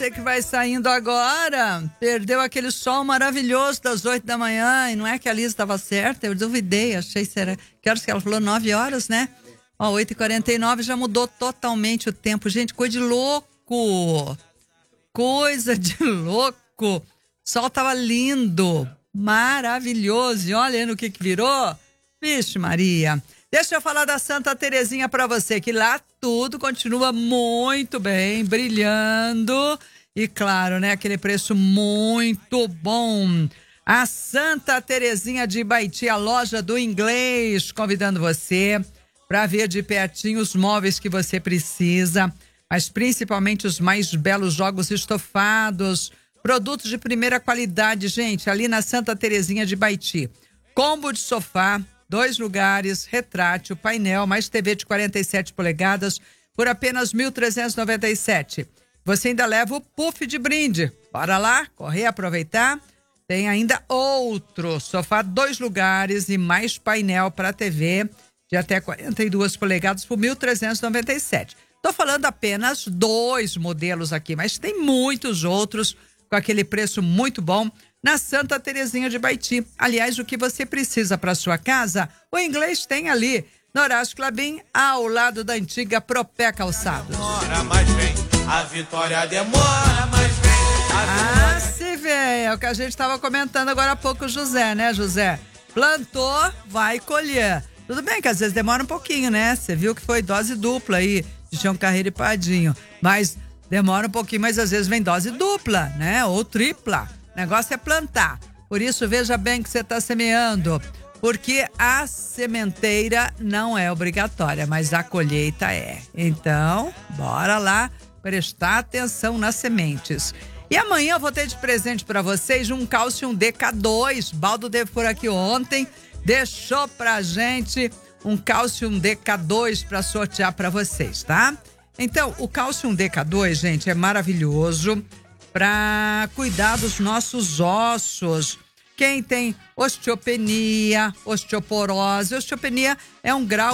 você que vai saindo agora, perdeu aquele sol maravilhoso das 8 da manhã, e não é que a Liz estava certa, eu duvidei, achei será. Que horas que ela falou? 9 horas, né? Ó, 8h49 já mudou totalmente o tempo. Gente, coisa de louco. Coisa de louco. O sol tava lindo, maravilhoso. E olha no que virou. Vixe Maria. Deixa eu falar da Santa Terezinha para você, que lá tudo continua muito bem, brilhando. E claro, né, aquele preço muito bom. A Santa Terezinha de Ibaiti, a loja do inglês, convidando você para ver de pertinho os móveis que você precisa, mas principalmente os mais belos jogos estofados, produtos de primeira qualidade, gente, ali na Santa Terezinha de Ibaiti. Combo de sofá, 2 lugares, retrátil, painel, mais TV de 47 polegadas por apenas R$ 1.397. Você ainda leva o puff de brinde. Bora lá, correr, aproveitar. Tem ainda outro sofá, 2 lugares e mais painel para TV de até 42 polegadas por R$ 1.397. Tô falando apenas 2 modelos aqui, mas tem muitos outros com aquele preço muito bom na Santa Terezinha de Ibaiti. Aliás, o que você precisa para sua casa, o inglês tem ali, no Horácio Clabin, ao lado da antiga Propé Calçados. Demora, mas vem. A vitória demora, mas vem. Ah, se vê, é o que a gente estava comentando agora há pouco, José, né, José? Plantou, vai colher. Tudo bem que às vezes demora um pouquinho, né? Você viu que foi dose dupla aí, de Chão Carreiro e Padinho. Mas demora um pouquinho, mas às vezes vem dose dupla, né? Ou tripla. O negócio é plantar. Por isso, veja bem que você está semeando. Porque a sementeira não é obrigatória, mas a colheita é. Então, bora lá prestar atenção nas sementes. E amanhã eu vou ter de presente para vocês um Cálcio DK2. Baldo teve por aqui ontem, deixou pra gente um Cálcio DK2 para sortear para vocês, tá? Então, o Cálcio DK2, gente, é maravilhoso para cuidar dos nossos ossos. Quem tem osteopenia, osteoporose, osteopenia é um grau